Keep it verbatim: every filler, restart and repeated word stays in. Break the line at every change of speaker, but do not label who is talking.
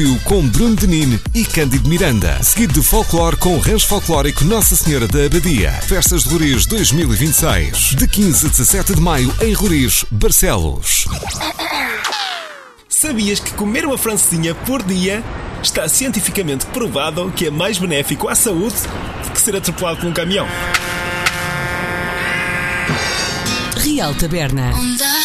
Com Bruno Denine e Cândido Miranda. Seguido de folclore com o rancho folclórico Nossa Senhora da Abadia. Festas de Roriz dois mil e vinte e seis. De quinze a dezassete de maio em Roriz, Barcelos.
Sabias que comer uma francesinha por dia está cientificamente provado que é mais benéfico à saúde do que ser atropelado por um caminhão?
Real Taberna.